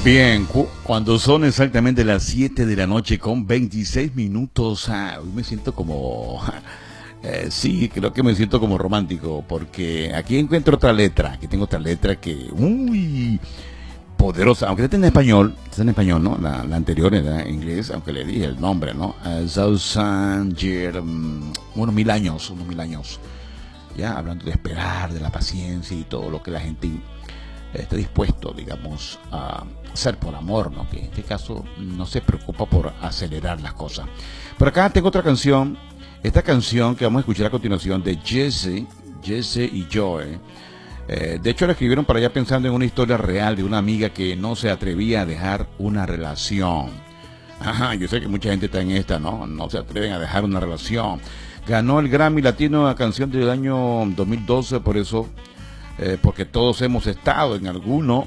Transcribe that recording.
Bien, cuando son exactamente las 7 de la noche con 26 minutos, hoy me siento como, sí, creo que me siento como romántico, porque aquí encuentro otra letra, aquí tengo otra letra que, uy, poderosa, aunque está en español, ¿no? La anterior era en inglés, aunque le dije el nombre, ¿no? Thousand Years, unos 1000 años, ya hablando de esperar, de la paciencia y todo lo que la gente esté dispuesto, digamos, a hacer por amor, ¿no? Que en este caso no se preocupa por acelerar las cosas. Pero acá tengo otra canción, esta canción que vamos a escuchar a continuación de Jesse y Joe. De hecho la escribieron para allá pensando en una historia real de una amiga que no se atrevía a dejar una relación. Ajá, yo sé que mucha gente está en esta, ¿no? No se atreven a dejar una relación. Ganó el Grammy Latino a canción del año 2012, por eso, porque todos hemos estado en alguno